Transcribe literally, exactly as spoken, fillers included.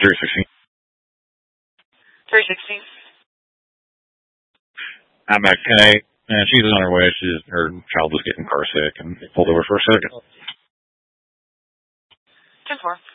three sixteen. three sixteen. I'm back. Hey, and she's on her way. She's, her child was getting car sick and pulled over for a second. ten four.